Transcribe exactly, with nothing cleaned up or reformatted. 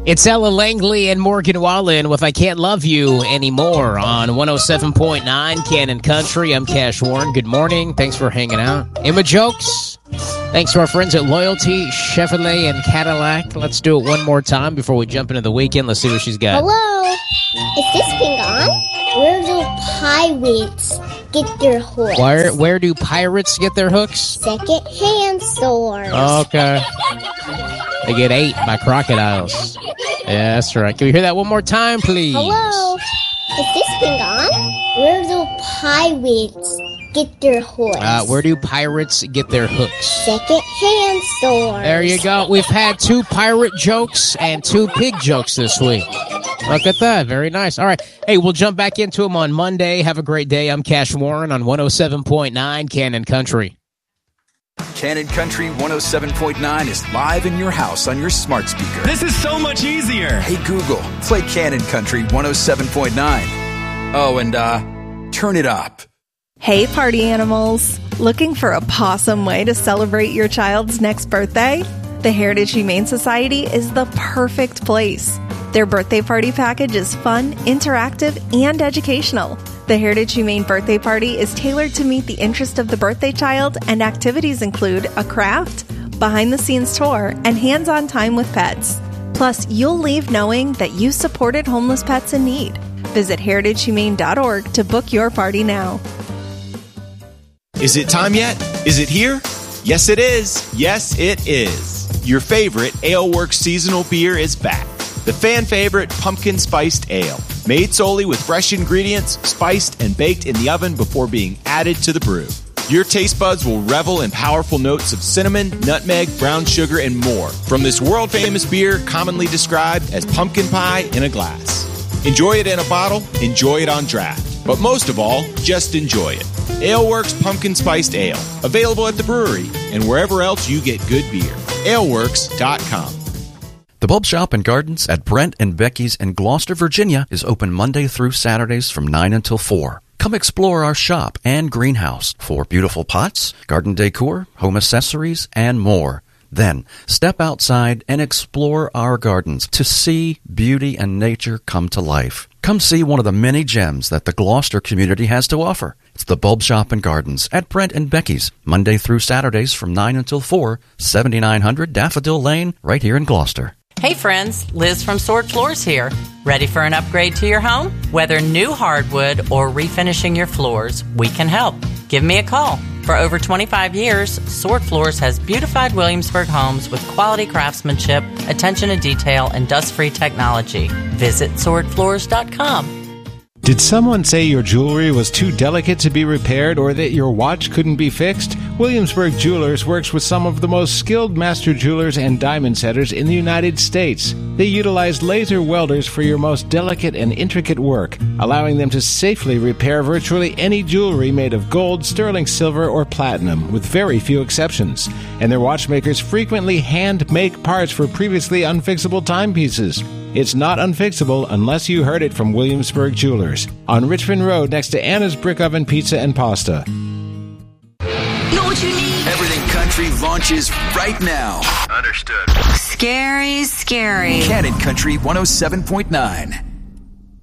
It's Ella Langley and Morgan Wallen with I Can't Love You Anymore on one oh seven point nine Cannon Country. I'm Cash Warren. Good morning. Thanks for hanging out. Emma Jokes. Thanks to our friends at Loyalty, Chevrolet, and Cadillac. Let's do it one more time before we jump into the weekend. Let's see what she's got. Hello. Is this thing on? Where do pirates get their hooks? Where, where do pirates get their hooks? Second-hand stores. Okay. They get ate by crocodiles. Yeah, that's right. Can we hear that one more time, please? Hello. Is this thing on? Where do pirates get their hooks? Uh, where do pirates get their hooks? Second-hand stores. There you go. We've had two pirate jokes and two pig jokes this week. Look at that. Very nice. All right. Hey, we'll jump back into them on Monday. Have a great day. I'm Cash Warren on one oh seven point nine Cannon Country. Cannon Country one oh seven point nine is live in your house on your smart speaker. This is so much easier. Hey, Google, play Cannon Country one oh seven point nine. Oh, and, uh, turn it up. Hey, party animals. Looking for a pawsome way to celebrate your child's next birthday? The Heritage Humane Society is the perfect place. Their birthday party package is fun, interactive, and educational. The Heritage Humane Birthday Party is tailored to meet the interest of the birthday child, and activities include a craft, behind-the-scenes tour, and hands-on time with pets. Plus, you'll leave knowing that you supported homeless pets in need. Visit heritage humane dot org to book your party now. Is it time yet? Is it here? Yes, it is. Yes, it is. Your favorite Ale Works seasonal beer is back. The fan favorite Pumpkin Spiced Ale. Made solely with fresh ingredients, spiced and baked in the oven before being added to the brew. Your taste buds will revel in powerful notes of cinnamon, nutmeg, brown sugar, and more from this world-famous beer commonly described as pumpkin pie in a glass. Enjoy it in a bottle, enjoy it on draft. But most of all, just enjoy it. Ale Works Pumpkin Spiced Ale. Available at the brewery and wherever else you get good beer. ale works dot com. The Bulb Shop and Gardens at Brent and Becky's in Gloucester, Virginia is open Monday through Saturdays from nine until four. Come explore our shop and greenhouse for beautiful pots, garden decor, home accessories, and more. Then, step outside and explore our gardens to see beauty and nature come to life. Come see one of the many gems that the Gloucester community has to offer. It's the Bulb Shop and Gardens at Brent and Becky's, Monday through Saturdays from nine until four, seventy-nine hundred Daffodil Lane, right here in Gloucester. Hey friends, Liz from Sword Floors here. Ready for an upgrade to your home? Whether new hardwood or refinishing your floors, we can help. Give me a call. For over twenty-five years, Sword Floors has beautified Williamsburg homes with quality craftsmanship, attention to detail, and dust-free technology. Visit sword floors dot com. Did someone say your jewelry was too delicate to be repaired or that your watch couldn't be fixed? Williamsburg Jewelers works with some of the most skilled master jewelers and diamond setters in the United States. They utilize laser welders for your most delicate and intricate work, allowing them to safely repair virtually any jewelry made of gold, sterling silver, or platinum, with very few exceptions. And their watchmakers frequently hand-make parts for previously unfixable timepieces. It's not unfixable unless you heard it from Williamsburg Jewelers on Richmond Road next to Anna's Brick Oven Pizza and Pasta. Know what you need? Everything Country launches right now. Understood. Scary, scary. Cannon Country one oh seven point nine.